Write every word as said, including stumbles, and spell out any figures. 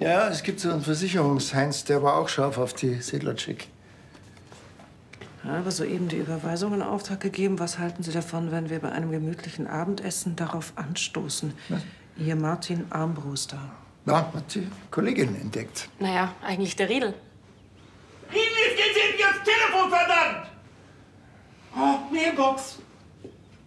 Ja, es gibt so einen Versicherungsheinz, der war auch scharf auf die Siedler-Chick. Ja, aber soeben die Überweisung in Auftrag gegeben. Was halten Sie davon, wenn wir bei einem gemütlichen Abendessen darauf anstoßen? Was? Ihr Martin Armbruster. Ja, hat die Kollegin entdeckt. Naja, eigentlich der Riedel. Riedel, jetzt gehen Sie endlich ans Telefon, verdammt! Oh, Mailbox.